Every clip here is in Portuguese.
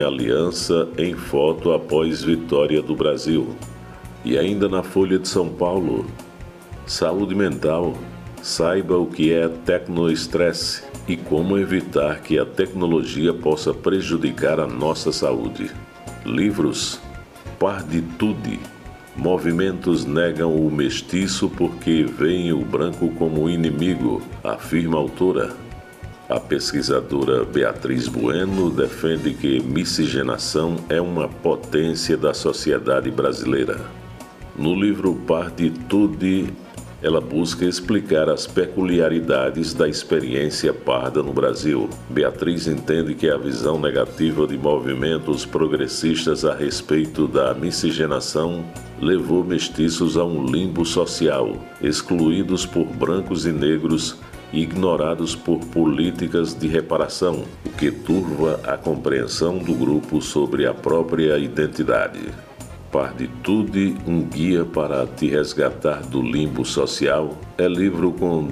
Aliança em foto após vitória do Brasil. E ainda na Folha de São Paulo, saúde mental, saiba o que é tecnoestresse e como evitar que a tecnologia possa prejudicar a nossa saúde. Livros, Parditude, movimentos negam o mestiço porque veem o branco como inimigo, afirma a autora. A pesquisadora Beatriz Bueno defende que miscigenação é uma potência da sociedade brasileira. No livro Parditude, ela busca explicar as peculiaridades da experiência parda no Brasil. Beatriz entende que a visão negativa de movimentos progressistas a respeito da miscigenação levou mestiços a um limbo social, excluídos por brancos e negros e ignorados por políticas de reparação, o que turva a compreensão do grupo sobre a própria identidade. Parditude, um guia para te resgatar do limbo social, é livro com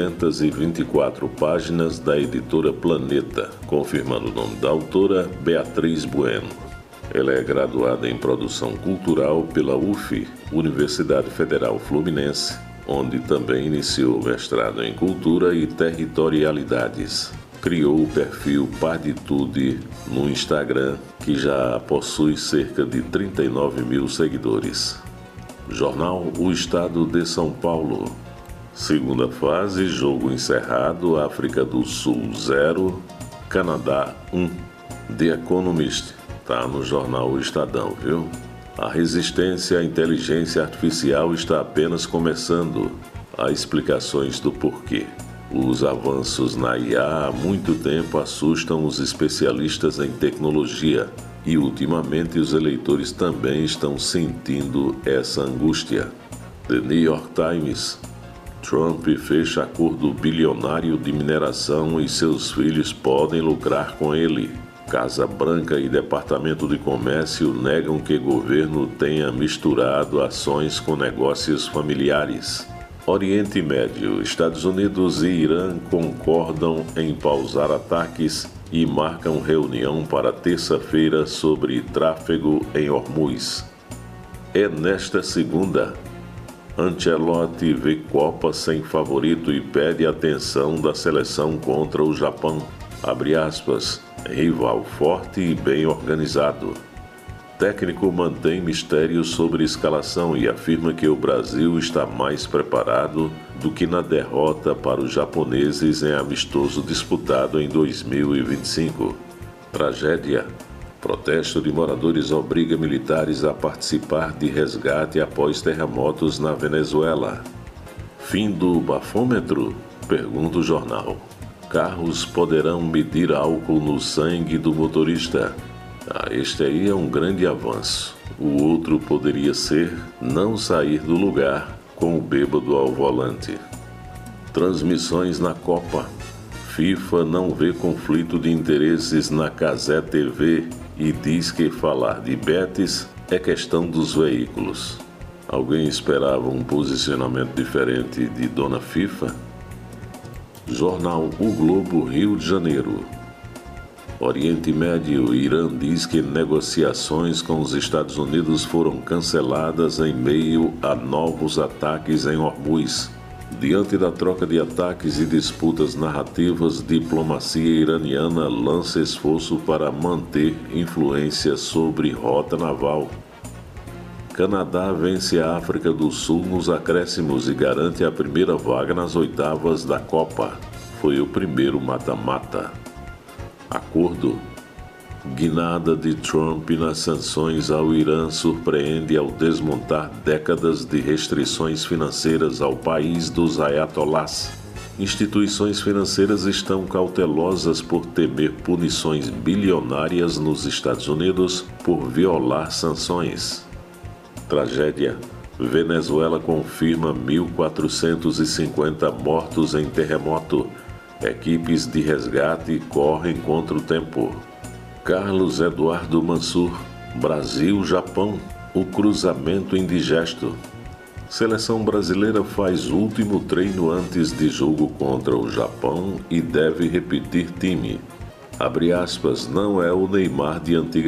224 páginas da editora Planeta, confirmando o nome da autora, Beatriz Bueno. Ela é graduada em Produção Cultural pela UF, Universidade Federal Fluminense, onde também iniciou mestrado em Cultura e Territorialidades. Criou o perfil Parditude no Instagram, que já possui cerca de 39 mil seguidores. Jornal O Estado de São Paulo. Segunda fase, jogo encerrado, África do Sul 0, Canadá 1. The Economist, tá no jornal O Estadão, viu? A resistência à inteligência artificial está apenas começando. Há explicações do porquê. Os avanços na IA há muito tempo assustam os especialistas em tecnologia e, ultimamente, os eleitores também estão sentindo essa angústia. The New York Times. Trump fecha acordo bilionário de mineração e seus filhos podem lucrar com ele. Casa Branca e Departamento de Comércio negam que governo tenha misturado ações com negócios familiares. Oriente Médio, Estados Unidos e Irã concordam em pausar ataques e marcam reunião para terça-feira sobre tráfego em Hormuz. É nesta segunda. Ancelotti vê Copa sem favorito e pede atenção da seleção contra o Japão. Abre aspas, rival forte e bem organizado. Técnico mantém mistério sobre escalação e afirma que o Brasil está mais preparado do que na derrota para os japoneses em amistoso disputado em 2025. Tragédia. Protesto de moradores obriga militares a participar de resgate após terremotos na Venezuela. Fim do bafômetro? Pergunta o jornal. Carros poderão medir álcool no sangue do motorista. Este aí é um grande avanço. O outro poderia ser não sair do lugar com o bêbado ao volante. Transmissões na Copa. FIFA não vê conflito de interesses na Cazé TV e diz que falar de Betis é questão dos veículos. Alguém esperava um posicionamento diferente de Dona FIFA? Jornal O Globo, Rio de Janeiro. Oriente Médio, Irã diz que negociações com os Estados Unidos foram canceladas em meio a novos ataques em Hormuz. Diante da troca de ataques e disputas narrativas, diplomacia iraniana lança esforço para manter influência sobre rota naval. Canadá vence a África do Sul nos acréscimos e garante a primeira vaga nas oitavas da Copa. Foi o primeiro mata-mata. Acordo. Guinada de Trump nas sanções ao Irã surpreende ao desmontar décadas de restrições financeiras ao país dos ayatolás. Instituições financeiras estão cautelosas por temer punições bilionárias nos Estados Unidos por violar sanções. Tragédia. Venezuela confirma 1.450 mortos em terremoto. Equipes de resgate correm contra o tempo. Carlos Eduardo Mansur. Brasil-Japão. O cruzamento indigesto. Seleção brasileira faz último treino antes de jogo contra o Japão e deve repetir time. abre aspas, não é o Neymar de antigamente.